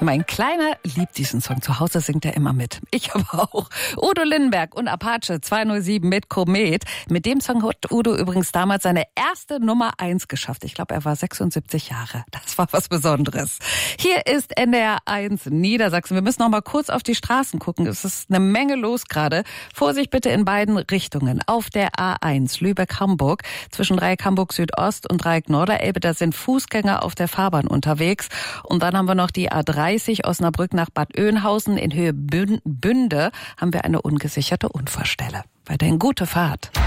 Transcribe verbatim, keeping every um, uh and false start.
Mein Kleiner liebt diesen Song. Zu Hause singt er immer mit. Ich aber auch. Udo Lindenberg und Apache zweihundertsieben mit Komet. Mit dem Song hat Udo übrigens damals seine erste Nummer eins geschafft. Ich glaube, er war sechsundsiebzig Jahre. Das war was Besonderes. Hier ist N D R eins Niedersachsen. Wir müssen noch mal kurz auf die Straßen gucken. Es ist eine Menge los gerade. Vorsicht bitte in beiden Richtungen. Auf der A eins Lübeck-Hamburg zwischen Dreieck Hamburg Südost und Dreieck Norderelbe. Da sind Fußgänger auf der Fahrbahn unterwegs. Und dann haben wir noch die A dreißig Osnabrück nach Bad Oeynhausen in Höhe Bünde haben wir eine ungesicherte Unfallstelle. Weiterhin gute Fahrt.